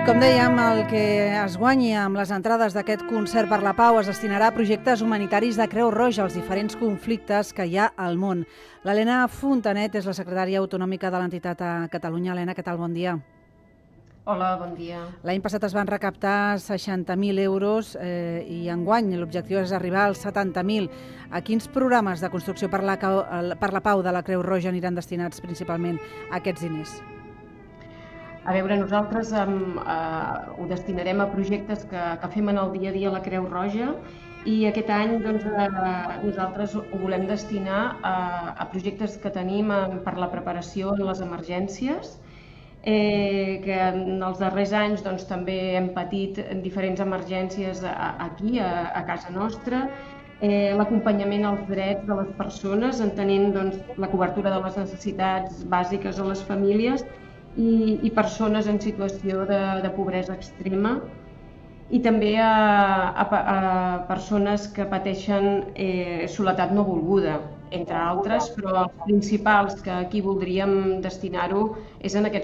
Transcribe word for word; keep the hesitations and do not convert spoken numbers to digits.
com dèiem, el que es guanyi amb les entrades d'aquest concert per la pau es destinarà a projectes humanitaris de Creu Roja als diferents conflictes que hi ha al món. L'Helena Fontanet és la secretària autonòmica de l'entitat a Catalunya. Helena, què tal? Bon dia. Hola, bon dia. L'any passat es van recaptar seixanta mil euros eh, i enguany l'objectiu és arribar als setanta mil. A quins programes de construcció per la, per la pau de la Creu Roja aniran destinats principalment aquests diners? A veure, nosaltres um, uh, ho destinarem a projectes que, que fem en el dia a dia a la Creu Roja i aquest any doncs, uh, nosaltres ho volem destinar a, a projectes que tenim um, per la preparació en les emergències, eh, que en els darrers anys doncs, també hem patit diferents emergències a, aquí, a, a casa nostra, eh, l'acompanyament als drets de les persones, entenent doncs, la cobertura de les necessitats bàsiques a les famílies, I, i persones en situació de, de pobresa extrema i també a, a, a persones que pateixen eh, soledat no volguda, entre altres, però els principals que aquí voldríem destinar-ho és en aquests